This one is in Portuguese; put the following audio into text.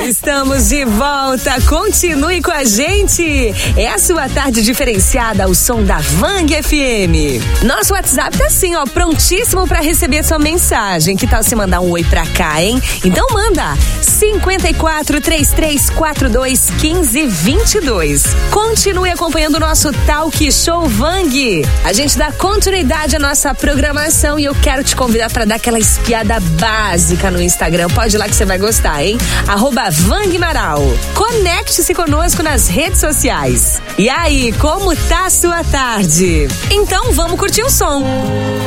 Estamos de volta, continue com a gente. É a sua tarde diferenciada ao som da Vang FM. Nosso WhatsApp tá assim, ó, prontíssimo pra receber sua mensagem. Que tal você mandar um oi pra cá, hein? Então manda 54 33 42 15 22. Continue acompanhando o nosso Talk Show Vang. A gente dá continuidade à nossa programação e eu quero te convidar pra dar aquela espiada básica no Instagram. Pode ir lá que você vai gostar, hein? @VangMaral. Conecte-se conosco nas redes sociais. E aí, como tá a sua tarde? Então vamos curtir o som.